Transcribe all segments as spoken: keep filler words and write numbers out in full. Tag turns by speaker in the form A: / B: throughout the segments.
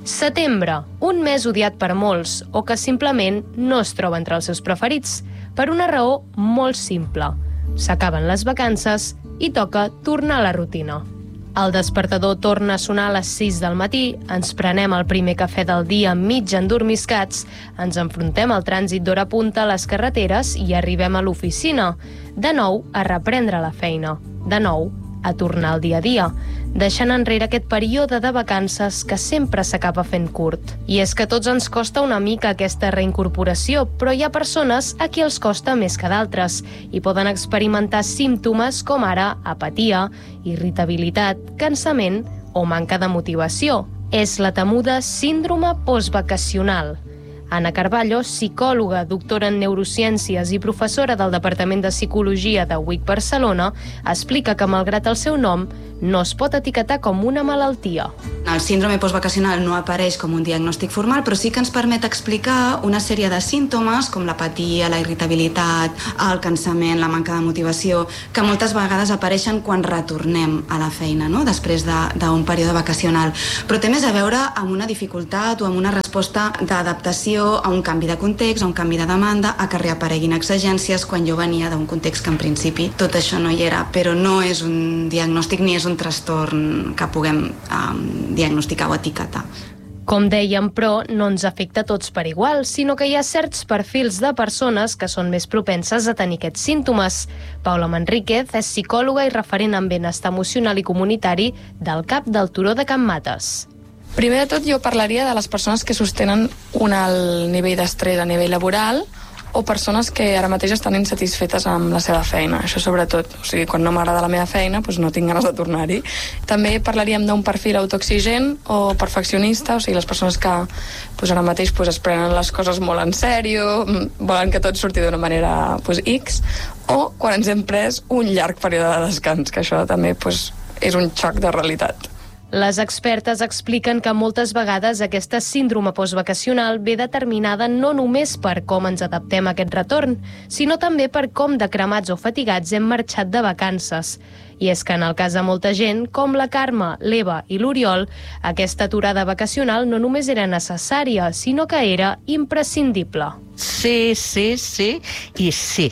A: Setembre, un mes odiat per molts o que simplement no es troba entre els seus preferits, per una raó molt simple. S'acaben les vacances i toca tornar a la rutina. El despertador torna a sonar a les sis del matí, ens prenem el primer cafè del dia mig endormiscats, ens enfrontem al trànsit d'hora punta a les carreteres i arribem a l'oficina. De nou, a reprendre la feina. De nou, a tornar al dia a dia, deixant enrere aquest període de vacances que sempre s'acaba fent curt. I és que a tots ens costa una mica aquesta reincorporació, però hi ha persones a qui els costa més que d'altres i poden experimentar símptomes com ara apatia, irritabilitat, cansament o manca de motivació. És la temuda síndrome postvacacional. Anna Carballo, psicòloga, doctora en neurociències i professora del Departament de Psicologia de U I C Barcelona, explica que, malgrat el seu nom, no es pot etiquetar com una malaltia.
B: El síndrome postvacacional no apareix com un diagnòstic formal, però sí que ens permet explicar una sèrie de símptomes com l'apatia, la irritabilitat, el cansament, la manca de motivació, que moltes vegades apareixen quan retornem a la feina, no? Després d'un període vacacional. Però té més a veure amb una dificultat o amb una resposta d'adaptació a un canvi de context, a un canvi de demanda, a que reapareguin exigències quan jo venia d'un context que en principi tot això no hi era, però no és un diagnòstic ni és un trastorn que puguem um, diagnosticar o etiquetar.
A: Com dèiem, però, no ens afecta a tots per igual, sinó que hi ha certs perfils de persones que són més propenses a tenir aquests símptomes. Paula Manríquez és psicòloga i referent en benestar emocional i comunitari del C A P del Turó de Can Mates.
C: Primer de tot, jo parlaria de les persones que sostenen un alt nivell d'estrès a nivell laboral o persones que ara mateix estan insatisfetes amb la seva feina, això sobretot. O sigui, quan no m'agrada la meva feina, doncs no tinc ganes de tornar-hi. També parlaríem d'un perfil autoexigent o perfeccionista, o sigui, les persones que doncs ara mateix doncs, es prenen les coses molt en sèrio, volen que tot surti d'una manera doncs, X, o quan ens hem pres un llarg període de descans, que això també doncs, és un xoc de realitat.
A: Les expertes expliquen que moltes vegades aquesta síndrome postvacacional ve determinada no només per com ens adaptem a aquest retorn, sinó també per com de cremats o fatigats hem marxat de vacances. I és que en el cas de molta gent, com la Carme, l'Eva i l'Oriol, aquesta aturada vacacional no només era necessària, sinó que era imprescindible.
D: Sí, sí, sí i sí,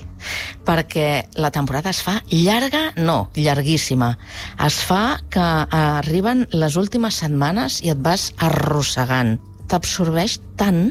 D: perquè la temporada es fa llarga, no, llarguíssima. Es fa que arriben les últimes setmanes i et vas arrossegant. T'absorbeix tant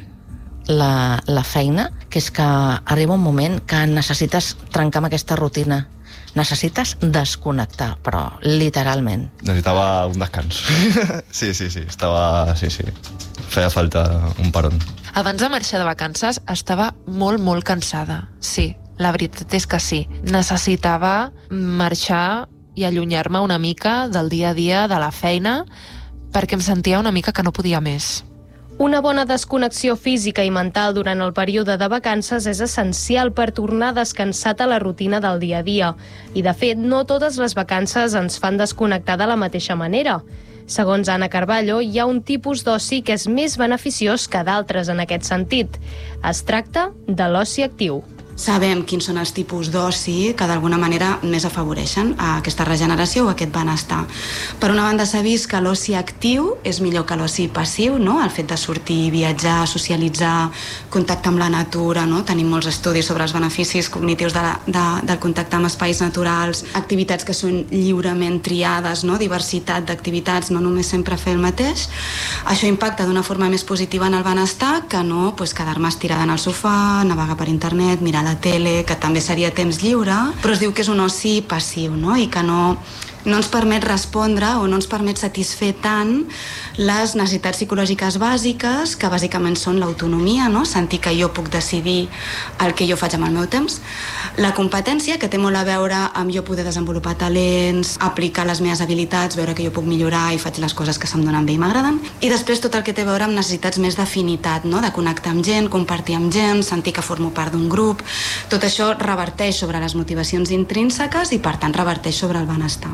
D: la, la feina que és que arriba un moment que necessites trencar amb aquesta rutina. Necessites desconnectar, però literalment.
E: Necessitava un descans. Sí, sí, sí, estava... Sí, sí. Feia falta un parón.
F: Abans de marxar de vacances estava molt, molt cansada. Sí, la veritat és que sí. Necessitava marxar i allunyar-me una mica del dia a dia de la feina perquè em sentia una mica que no podia més.
A: Una bona desconnexió física i mental durant el període de vacances és essencial per tornar descansat a la rutina del dia a dia. I, de fet, no totes les vacances ens fan desconnectar de la mateixa manera. Segons Anna Carballo, hi ha un tipus d'oci que és més beneficiós que d'altres en aquest sentit. Es tracta de l'oci actiu.
B: Sabem quins són els tipus d'oci que d'alguna manera més afavoreixen a aquesta regeneració o a aquest benestar. Per una banda s'ha vist que l'oci actiu és millor que l'oci passiu, no? El fet de sortir, viatjar, socialitzar, contacte amb la natura, no? Tenim molts estudis sobre els beneficis cognitius de la, de, del contacte amb espais naturals, activitats que són lliurement triades, no? Diversitat d'activitats, no només sempre fer el mateix. Això impacta d'una forma més positiva en el benestar que no pues, quedar-me estirada en el sofà, navegar per internet, mirar la tele, que també seria temps lliure, però es diu que és un oci passiu, no? I que no, no ens permet respondre o no ens permet satisfer tant les necessitats psicològiques bàsiques, que bàsicament són l'autonomia, no? Sentir que jo puc decidir el que jo faig amb el meu temps, la competència, que té molt a veure amb jo poder desenvolupar talents, aplicar les meves habilitats, veure que jo puc millorar i faig les coses que se'm donen bé i m'agraden, i després tot el que té a veure amb necessitats més d'afinitat, no? De connectar amb gent, compartir amb gent, sentir que formo part d'un grup. Tot això reverteix sobre les motivacions intrínseques i, per tant, reverteix sobre el benestar.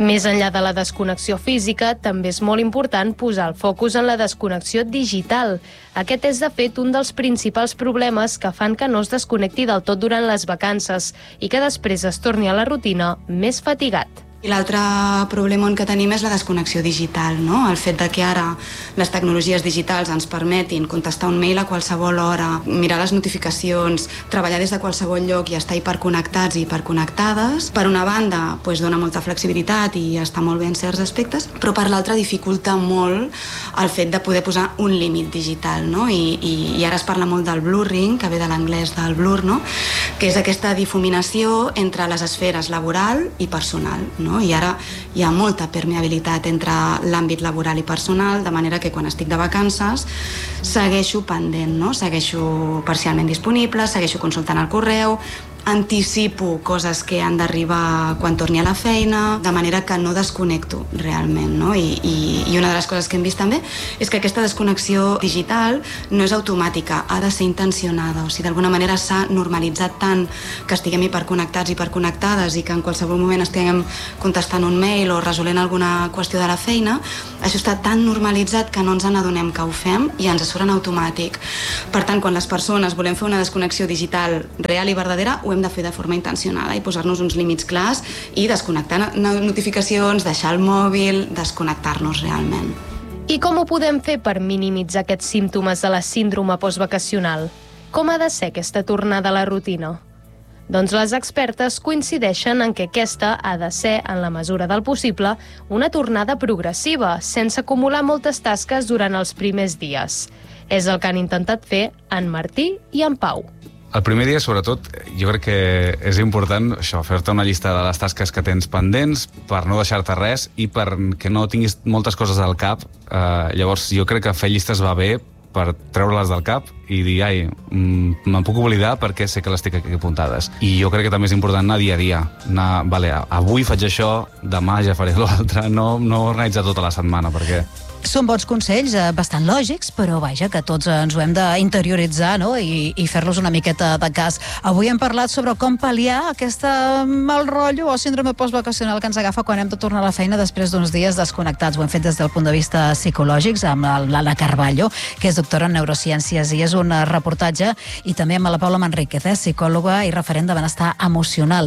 A: Més enllà de la desconnexió física, també és molt important posar el focus en la desconnexió digital. Aquest és, de fet, un dels principals problemes que fan que no es desconnecti del tot durant les vacances i que després es torni a la rutina més fatigat.
B: I l'altre problema que tenim és la desconnexió digital, no? El fet de que ara les tecnologies digitals ens permetin contestar un mail a qualsevol hora, mirar les notificacions, treballar des de qualsevol lloc i estar hiperconnectats i hiperconnectades. Per una banda, doncs, dona molta flexibilitat i està molt bé en certs aspectes, però per l'altra dificulta molt el fet de poder posar un límit digital, no? I, i, i ara es parla molt del blurring, que ve de l'anglès del blur, no? Que és aquesta difuminació entre les esferes laboral i personal, no? I ara hi ha molta permeabilitat entre l'àmbit laboral i personal, de manera que quan estic de vacances segueixo pendent, no? Segueixo parcialment disponible, segueixo consultant el correu, anticipo coses que han d'arribar quan torni a la feina, de manera que no desconnecto realment, no? I, i, i una de les coses que hem vist també és que aquesta desconnexió digital no és automàtica, ha de ser intencionada, o sigui, d'alguna manera s'ha normalitzat tant que estiguem hiperconnectats, hiperconnectades i que en qualsevol moment estiguem contestant un mail o resolent alguna qüestió de la feina, això està tan normalitzat que no ens n'adonem que ho fem i ens surt en automàtic. Per tant, quan les persones volem fer una desconnexió digital real i verdadera, ho hem de fer de forma intencionada i posar-nos uns límits clars i desconnectar notificacions, deixar el mòbil, desconnectar-nos realment.
A: I com ho podem fer per minimitzar aquests símptomes de la síndrome postvacacional? Com ha de ser aquesta tornada a la rutina? Doncs les expertes coincideixen en que aquesta ha de ser, en la mesura del possible, una tornada progressiva, sense acumular moltes tasques durant els primers dies. És el que han intentat fer en Martí i en Pau.
G: El primer dia, sobretot, jo crec que és important això, fer-te una llista de les tasques que tens pendents per no deixar-te res i perquè no tinguis moltes coses al cap. Eh, llavors, jo crec que fer llistes va bé per treure-les del cap i dir, ai, me'n puc oblidar perquè sé que les tinc aquí apuntades. I jo crec que també és important anar dia a dia. Anar, vale, avui faig això, demà ja faré l'altre, no, no organitzar tota la setmana, perquè...
H: Són bons consells, eh, bastant lògics, però vaja, que tots ens ho hem d'interioritzar, no? I, i fer-los una miqueta de cas. Avui hem parlat sobre com pal·liar aquesta mal rotllo o síndrome postvacacional que ens agafa quan hem de tornar a la feina després d'uns dies desconnectats. Ho hem fet des del punt de vista psicològic amb l'Anna Carballo, que és doctora en neurociències, i és un reportatge, i també amb la Paula Manríquez, eh, psicòloga i referent de benestar emocional,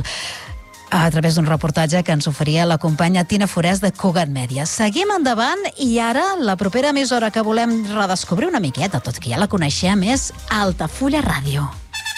H: a través d'un reportatge que ens oferia la companya Tina Forès de Cugat Media. Seguim endavant i ara la propera emissora que volem redescobrir una miqueta, tot que ja la coneixem, és Altafulla Ràdio.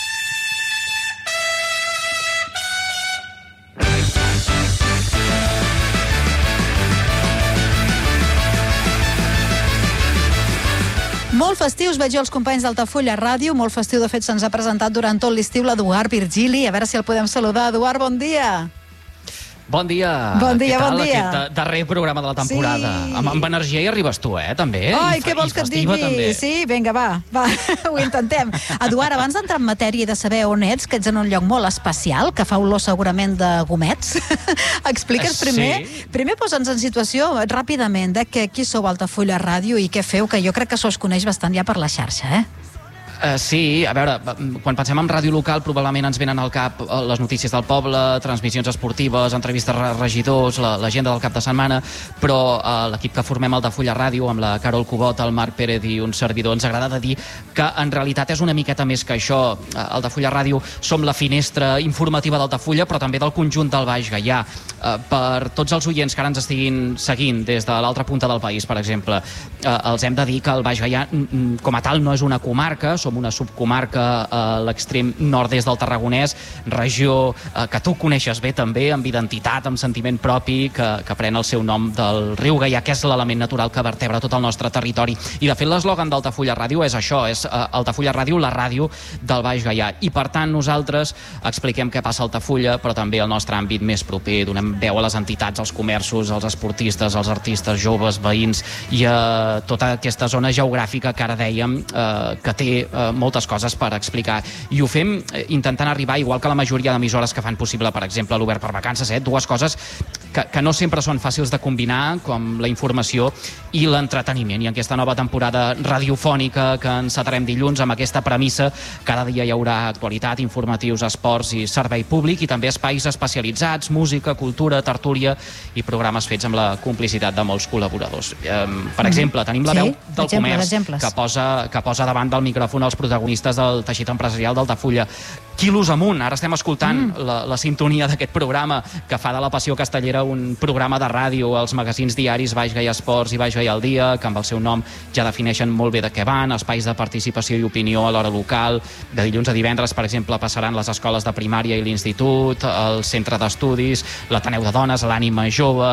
H: Molt festius veig jo els companys d'Altafulla Ràdio, molt festiu, de fet se'ns ha presentat durant tot l'estiu l'Eduard Virgili, a veure si el podem saludar. Eduard, bon dia!
I: Bon dia!
H: Bon dia,
I: Què tal,
H: bon dia!
I: Aquest darrer programa de la temporada.
H: Sí.
I: Amb, amb energia hi arribes tu, eh, també.
H: Ai,
I: I,
H: què vols que et digui?
I: També.
H: Sí, vinga, va, va, ho intentem. Eduard, abans d'entrar en matèria i de saber on ets, que ets en un lloc molt especial, que fa olor segurament de gomets, expliques primer,
I: Sí.
H: primer posa'ns en situació ràpidament de que qui sou Altafulla Ràdio i què feu, que jo crec que s'ho es coneix bastant ja per la xarxa, eh?
I: Uh, sí, a veure, quan pensem en ràdio local probablement ens venen al cap les notícies del poble, transmissions esportives, entrevistes a regidors, l'agenda del cap de setmana, però uh, l'equip que formem Altafulla Ràdio, amb la Carol Cubot, el Marc Pérez i un servidor, ens agrada de dir que en realitat és una miqueta més que això. Uh, Altafulla Ràdio som la finestra informativa d'Altafulla, però també del conjunt del Baix Gaià. Uh, per tots els oients que ara ens estiguin seguint des de l'altra punta del país, per exemple, uh, els hem de dir que el Baix Gaià com a tal no és una comarca, som una subcomarca a l'extrem nord-est del Tarragonès, regió eh, que tu coneixes bé també, amb identitat, amb sentiment propi, que, que pren el seu nom del riu Gaià, que és l'element natural que vertebra tot el nostre territori. I de fet l'eslògan d'Altafulla Ràdio és això, és eh, Altafulla Ràdio, la ràdio del Baix Gaià. I per tant nosaltres expliquem què passa a Altafulla, però també el nostre àmbit més proper, donem veu a les entitats, als comerços, als esportistes, als artistes, joves, veïns i a tota aquesta zona geogràfica que ara dèiem eh, que té eh, moltes coses per explicar. I ho fem intentant arribar, igual que la majoria d'emissores que fan possible, per exemple, l'Obert per Vacances, eh, dues coses que, que no sempre són fàcils de combinar, com la informació i l'entreteniment. I en aquesta nova temporada radiofònica que encetarem dilluns amb aquesta premissa, cada dia hi haurà actualitat, informatius, esports i servei públic, i també espais especialitzats, música, cultura, tertúlia i programes fets amb la complicitat de molts col·laboradors. Per exemple, tenim la veu del comerç que posa, que posa davant del micròfon els protagonistes del teixit empresarial d'Altafulla. Quilos amunt, ara estem escoltant mm. la, la sintonia d'aquest programa que fa de la Passió Castellera un programa de ràdio als magazins diaris Baix Gai Esports i Baix Gai al Dia, que amb el seu nom ja defineixen molt bé de què van, espais de participació i opinió a l'hora local. De dilluns a divendres, per exemple, passaran les escoles de primària i l'institut, el centre d'estudis, l'Ateneu de Dones, l'Ànima Jove.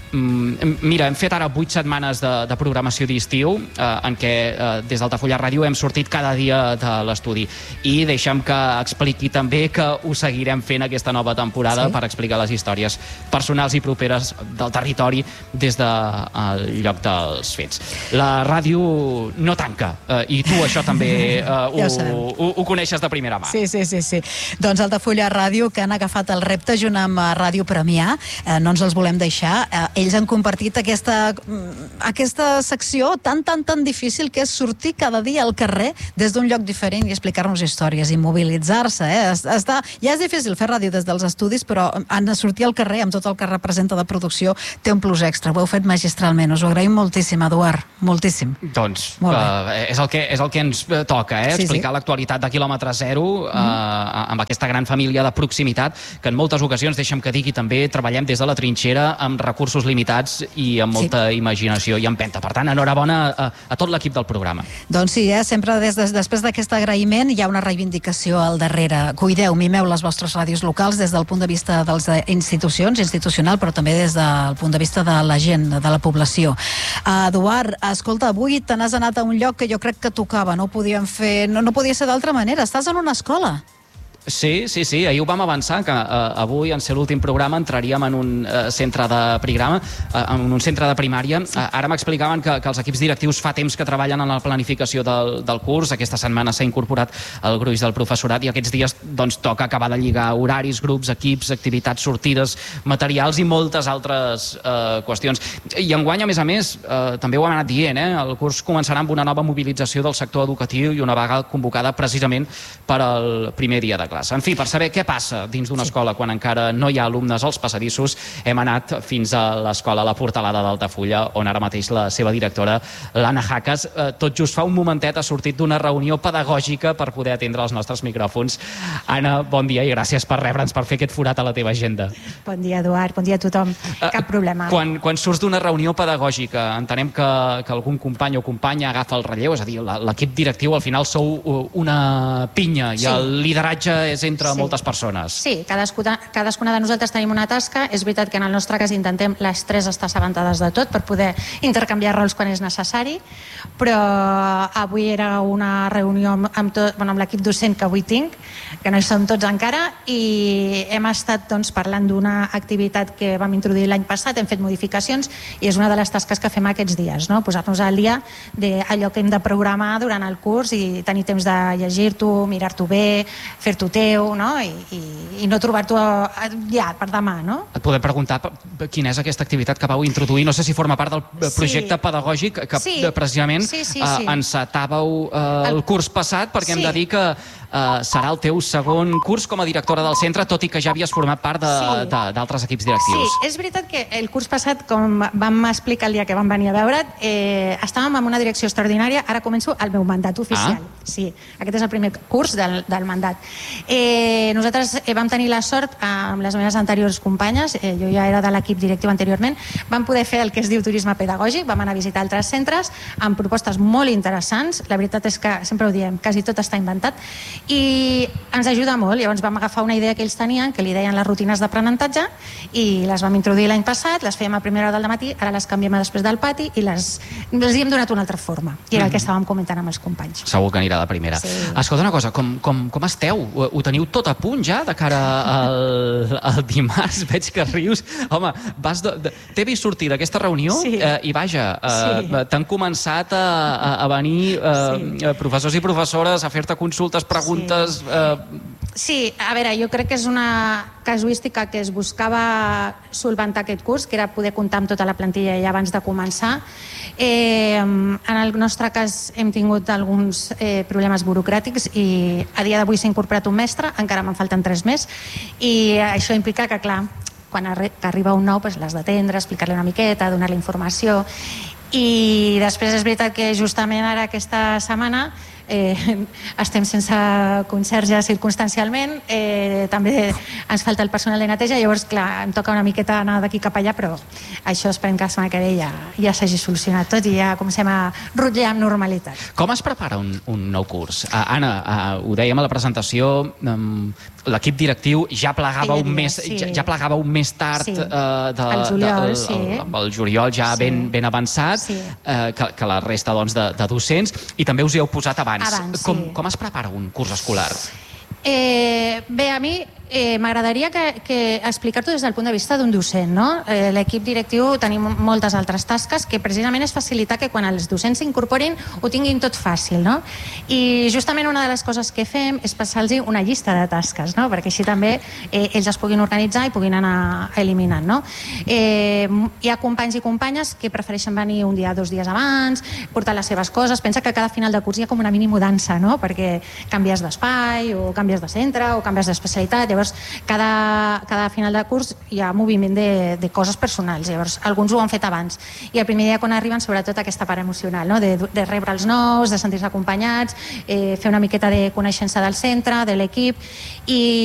I: Mira, hem fet ara vuit setmanes de, de programació d'estiu eh, en què eh, des d'Altafulla Ràdio hem sortit cada dia de l'estudi, i deixa'm que expliqui també que ho seguirem fent aquesta nova temporada, sí? Per explicar les històries personals i properes del territori des del lloc dels fets. La ràdio no tanca, eh, i tu això també eh, ho, ja ho, ho, ho coneixes de primera mà.
H: Sí, sí, sí, sí. Doncs Altafulla Ràdio, que han agafat el repte junt amb Ràdio Premià, eh, no ens els volem deixar. Eh, ells han compartit aquesta, aquesta secció tan, tan, tan difícil que és sortir cada dia al carrer des d'un lloc diferent i explicar-nos històries i mobilitzar-se. Eh? Està, ja és difícil fer ràdio des dels estudis, però han de sortir al carrer amb tot el que representa de producció, té un plus extra. Ho heu fet magistralment, us ho agraïm moltíssim, Eduard, moltíssim.
I: Doncs uh, és, el que, és el que ens toca, eh? Sí, explicar sí. l'actualitat de quilòmetre zero uh, mm. amb aquesta gran família de proximitat que en moltes ocasions, deixa'm que digui, també treballem des de la trinxera amb recursos limitats i amb molta sí. imaginació i empenta. Per tant, enhorabona a, a tot l'equip del programa.
H: Doncs sí, eh? sempre des de, després d'aquest agraïment hi ha una reivindicació al darrere. Cuideu, mimeu les vostres ràdios locals des del punt de vista de les institucions, institucional, però també des del punt de vista de la gent, de la població. Uh, Eduard, escolta, avui te n'has anat a un lloc que jo crec que tocava, no podíem fer, no, no podia ser d'altra manera. Estàs en una escola.
I: Sí, sí, sí, ahir ho vam avançar, que uh, avui, en ser l'últim programa, entraríem en un uh, centre de programa, uh, en un centre de primària. Sí. Uh, ara m'explicaven que, que els equips directius fa temps que treballen en la planificació del, del curs. Aquesta setmana s'ha incorporat el gruix del professorat i aquests dies doncs, toca acabar de lligar horaris, grups, equips, activitats, sortides, materials i moltes altres uh, qüestions. I enguany, a més a més, uh, també ho hem anat dient, eh? El curs començarà amb una nova mobilització del sector educatiu i una vaga convocada precisament per al primer dia de classe. En fi, per saber què passa dins d'una escola quan encara no hi ha alumnes als passadissos, hem anat fins a l'escola La Portalada d'Altafulla, on ara mateix la seva directora, l'Anna Jaques, eh, tot just fa un momentet ha sortit d'una reunió pedagògica per poder atendre els nostres micròfons. Anna, bon dia i gràcies per rebre'ns, per fer aquest forat a la teva agenda.
J: Bon dia, Eduard, bon dia a tothom. Cap problema.
I: Quan, quan surts d'una reunió pedagògica, entenem que, que algun company o companya agafa el relleu, és a dir, l'equip directiu al final sou una pinya i sí. el lideratge és entre sí. moltes persones.
J: Sí, cadascuna, cadascuna de nosaltres tenim una tasca. És veritat que en el nostre cas intentem les tres estar assabentades de tot per poder intercanviar rols quan és necessari, però avui era una reunió amb, amb, tot, bueno, amb l'equip docent que avui tinc, que no hi som tots encara, i hem estat doncs, parlant d'una activitat que vam introduir l'any passat, hem fet modificacions i és una de les tasques que fem aquests dies, no? Posar-nos al dia d'allò que hem de programar durant el curs i tenir temps de llegir-t'ho, mirar-t'ho bé, fer-t'ho teu, no? I, i, i no trobar-t'ho ja per demà, no?
I: Et podem preguntar quina és aquesta activitat que vau introduir, no sé si forma part del projecte sí. pedagògic que sí. precisament sí, sí, sí. Uh, encetàveu uh, el curs passat, perquè sí. hem de dir que uh, serà el teu segon curs com a directora del centre, tot i que ja havies format part d'altres sí. equips directius.
J: Sí, és veritat que el curs passat, com vam explicar el dia que vam venir a veure't, eh, estàvem en una direcció extraordinària, ara començo el meu mandat oficial. Ah. Sí, aquest és el primer curs del, del mandat. Eh, nosaltres eh, vam tenir la sort amb les meves anteriors companyes, eh, jo ja era de l'equip directiu anteriorment, vam poder fer el que es diu turisme pedagògic, vam anar a visitar altres centres amb propostes molt interessants. La veritat és que, sempre ho diem, quasi tot està inventat i ens ajuda molt. Llavors vam agafar una idea que ells tenien, que li deien les rutines d'aprenentatge, i les vam introduir l'any passat, les fèiem a primera hora del matí, ara les canviem a després del pati i les, les hi hem donat una altra forma, i era el que estàvem comentant amb els companys.
I: Segur que anirà de primera. Sí. Escolta una cosa, com, com, com esteu? Ho, ho teniu tot a punt ja de cara al, al dimarts? Veig que rius. Home, vas de, de, t'he vist sortir d'aquesta reunió sí. eh, i vaja, eh, sí. t'han començat a, a, a venir eh, sí. professors i professores a fer-te consultes, preguntes... Sí. Eh,
J: Sí, a veure, jo crec que és una casuística que es buscava solventar aquest curs, que era poder comptar amb tota la plantilla ja abans de començar. Eh, en el nostre cas hem tingut alguns eh, problemes burocràtics i a dia d'avui s'ha incorporat un mestre, encara me'n falten tres més, i això implica que, clar, quan arri que arriba un nou pues, l'has d'atendre, explicar-li una miqueta, donar-li informació. I després és veritat que justament ara aquesta setmana Eh, estem sense conserge circumstancialment, eh, també ens falta el personal de neteja, llavors clar, em toca una miqueta anar d'aquí cap allà, però això esperem que la setmana que ve ja, ja s'hagi solucionat tot i ja comencem a rotllar amb normalitat.
I: Com es prepara un, un nou curs? Uh, Anna, uh, ho dèiem a la presentació, um, l'equip directiu ja plegava, un mes,
J: sí.
I: ja, ja plegava un mes tard,
J: Sí.
I: uh, de,
J: El juliol,
I: de, el,
J: sí.
I: el, el juliol ja
J: Sí.
I: ben, ben avançat,
J: Sí.
I: uh, que, que la resta doncs, de, de docents, i també us hi heu posat abans.
J: Abans,
I: com,
J: sí.
I: com es prepara un curs escolar?
J: Eh, bé, a mi eh, m'agradaria que, que explicar-t'ho des del punt de vista d'un docent, no? Eh, L'equip directiu tenim moltes altres tasques que precisament és facilitar que quan els docents s'incorporin ho tinguin tot fàcil, no? I justament una de les coses que fem és passar-los una llista de tasques, no? Perquè així també eh, ells es puguin organitzar i puguin anar eliminant, no? Eh, hi ha companys i companyes que prefereixen venir un dia, dos dies abans, portar les seves coses. Pensa que cada final de curs hi ha com una mini mudança, no? Perquè canvies d'espai o canvies de centre o canvies d'especialitat. Llavors, cada, cada final de curs hi ha moviment de, de coses personals. Llavors, alguns ho han fet abans. I el primer dia quan arriben, sobretot aquesta part emocional, no? de, de rebre els nous, de sentir-se acompanyats, eh, fer una miqueta de coneixença del centre, de l'equip, i